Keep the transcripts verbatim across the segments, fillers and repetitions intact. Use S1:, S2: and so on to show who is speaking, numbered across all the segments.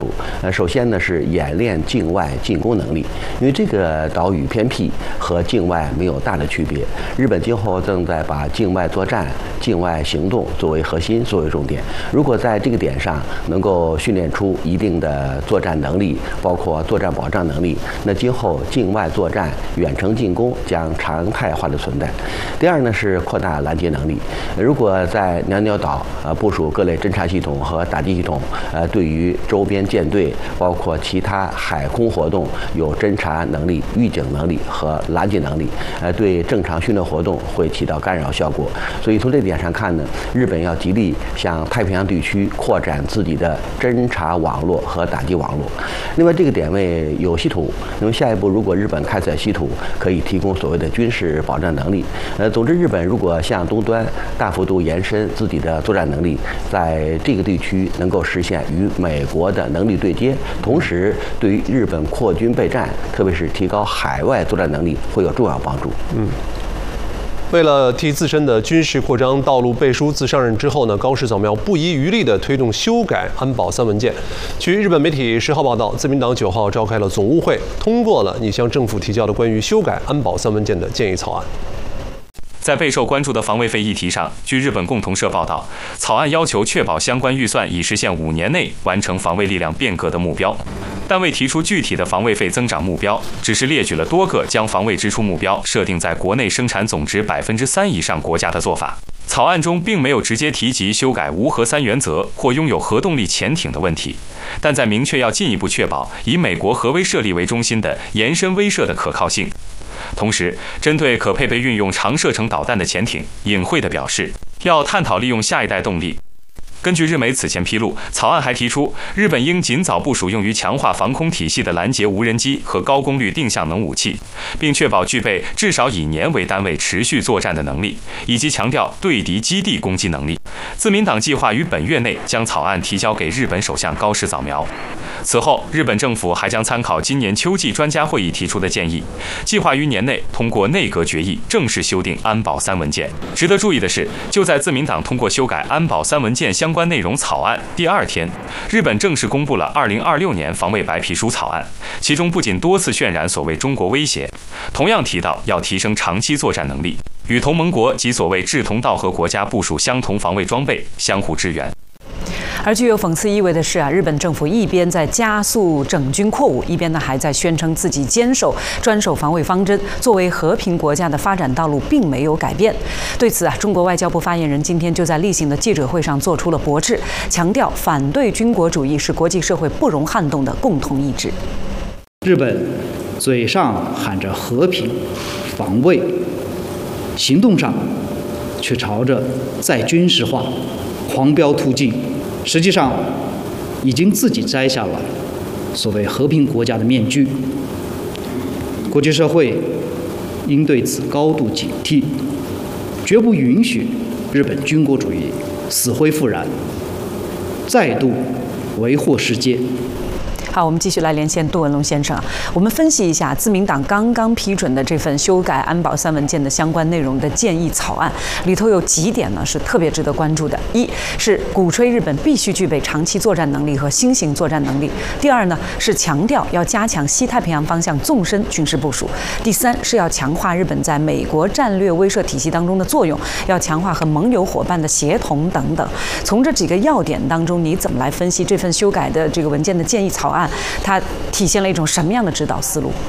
S1: 呃，首先呢是演练境外进攻能力，因为这个岛屿偏僻，和境外没有大的区别。日本今后正在把境外作战、境外行动作为核心，作为重点。如果在这个点上能够训练出一定的作战能力，包括作战保障能力，那今后境外作战、远程进攻将常态化的存在。第二呢是扩大拦截能力。如果在鸟鸟岛呃部署各类侦察系统和打击系统，呃，对于周边舰队，包括其他海空活动有侦察能力、预警能力和拦截能力，呃，对正常训练活动会起到干扰效果。所以从这点上看呢，日本要极力向太平洋地区扩展自己的侦察网络和打击网络。另外，这个点位有稀土，那么下一步如果日本开采稀土，可以提供所谓的军事保障能力。呃，总之，日本如果向东端大幅度延伸自己的作战能力，在这个地区能够实现与美国的能力对接，同时对于日本扩军备战，特别是提高海外作战能力会有重要帮助。
S2: 嗯。为了替自身的军事扩张道路背书，自上任之后呢，高市早苗不遗余力地推动修改安保三文件。据日本媒体十号报道，自民党九号召开了总务会，通过了拟向政府提交的关于修改安保三文件的建议草案。
S3: 在备受关注的防卫费议题上，据日本共同社报道，草案要求确保相关预算已实现五年内完成防卫力量变革的目标，但未提出具体的防卫费增长目标，只是列举了多个将防卫支出目标设定在国内生产总值百分之三以上国家的做法。草案中并没有直接提及修改无核三原则或拥有核动力潜艇的问题，但在明确要进一步确保以美国核威慑力为中心的延伸威慑的可靠性。同时，针对可配备运用长射程导弹的潜艇，隐晦地表示要探讨利用下一代动力。根据日媒此前披露，草案还提出，日本应尽早部署用于强化防空体系的拦截无人机和高功率定向能武器，并确保具备至少以年为单位持续作战的能力，以及强调对敌基地攻击能力。自民党计划于本月内将草案提交给日本首相高市早苗。此后，日本政府还将参考今年秋季专家会议提出的建议，计划于年内通过内阁决议正式修订安保三文件。值得注意的是，就在自民党通过修改安保三文件相关内容草案第二天，日本正式公布了二零二六年防卫白皮书草案，其中不仅多次渲染所谓中国威胁，同样提到要提升长期作战能力，与同盟国及所谓志同道合国家部署相同防卫装备，相互支援。
S4: 而具有讽刺意味的是啊，日本政府一边在加速整军扩武，一边呢还在宣称自己坚守专守防卫方针，作为和平国家的发展道路并没有改变。对此啊，中国外交部发言人今天就在例行的记者会上做出了驳斥，强调反对军国主义是国际社会不容撼动的共同意志。
S5: 日本嘴上喊着和平防卫，行动上却朝着再军事化狂飙突进，实际上已经自己摘下了所谓和平国家的面具。国际社会应对此高度警惕，绝不允许日本军国主义死灰复燃，再度为祸世界。
S4: 好，我们继续来连线杜文龙先生啊，我们分析一下自民党刚刚批准的这份修改安保三文件的相关内容的建议草案，里头有几点呢是特别值得关注的。一是鼓吹日本必须具备长期作战能力和新型作战能力；第二呢是强调要加强西太平洋方向纵深军事部署；第三是要强化日本在美国战略威慑体系当中的作用，要强化和盟友伙伴的协同等等。从这几个要点当中，你怎么来分析这份修改的这个文件的建议草案？它体现了一种什么样的指导思路？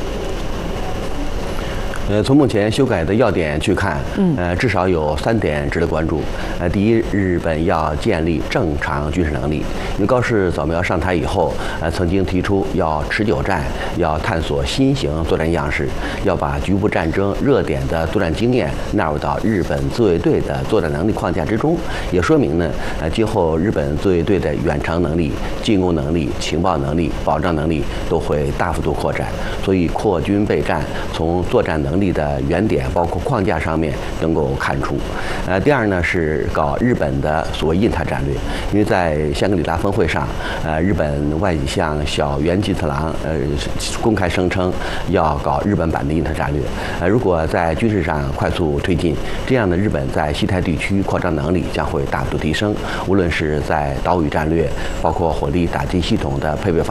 S1: 呃，从目前修改的要点去看，呃，至少有三点值得关注。呃，第一，日本要建立正常军事能力。因为高市早苗上台以后，呃，曾经提出要持久战，要探索新型作战样式，要把局部战争热点的作战经验纳入到日本自卫队的作战能力框架之中，也说明呢，呃，今后日本自卫队的远程能力、进攻能力、情报能力、保障能力都会大幅度扩展。所以，扩军备战从作战能力力的原点，包括框架上面能够看出。呃，第二呢是搞日本的所谓印太战略，因为在香格里拉峰会上，呃，日本外相小渊吉次郎呃公开声称要搞日本版的印太战略。呃，如果在军事上快速推进，这样的日本在西太地区扩张能力将会大幅度提升，无论是在岛屿战略，包括火力打击系统的配备方